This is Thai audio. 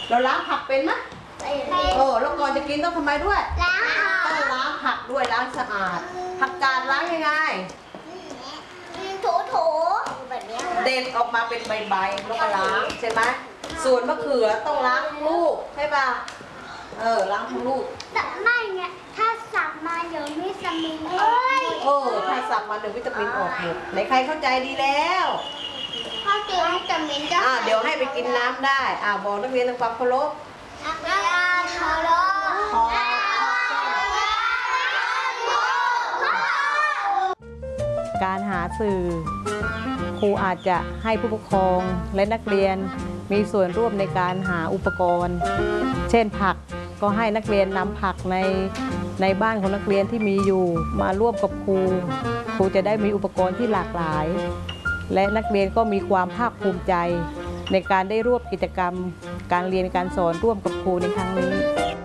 เราล้างผักเป็นไหมแล้วก่อนจะกินต้องทำไมด้วยต้องล้างผักด้วยล้างสะอาดผักกาดล้างยังไงถูแบบนี้เด็ดออกมาเป็นใบๆแล้วก็ล้างใช่ไหมส่วนมะเขือต้องล้างทั้งลูกใช่ป่ะล้างทั้งลูกแต่ไม่เนี่ยถ้าสับมาเดี๋ยววิตามินถ้าสับมาเดี๋ยววิตามินออกหมดไหนใครเข้าใจดีแล้วเข้าใจวิตามินจะเดี๋ยวให้ไปกินน้ำได้บอกนักเรียนทำความเคารพนักเรียนเคารพการหาสื่อครูอาจจะให้ผู้ปกครองและนักเรียนมีส่วนร่วมในการหาอุปกรณ์เช่นผักก็ให้นักเรียนนำผักในบ้านของนักเรียนที่มีอยู่มาร่วมกับครูจะได้มีอุปกรณ์ที่หลากหลายและนักเรียนก็มีความภาคภูมิใจในการได้ร่วมกิจกรรมการเรียนการสอนร่วมกับครูในครั้งนี้